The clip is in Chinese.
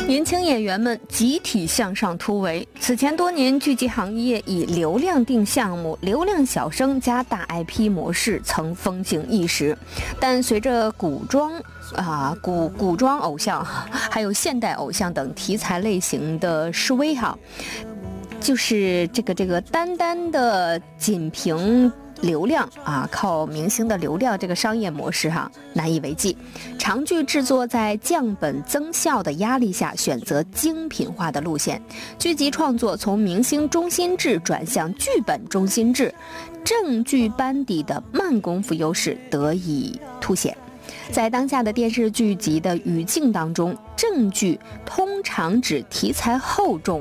年轻演员们集体向上突围。此前多年，剧集行业以流量定项目、流量小生加大 IP 模式曾风行一时，但随着古装偶像还有现代偶像等题材类型的式微就是这个单单的仅凭流量靠明星的流量这个商业模式难以为继。长剧制作在降本增效的压力下，选择精品化的路线，剧集创作从明星中心制转向剧本中心制，正剧班底的慢功夫优势得以凸显。在当下的电视剧集的语境当中，正剧通常指题材厚重、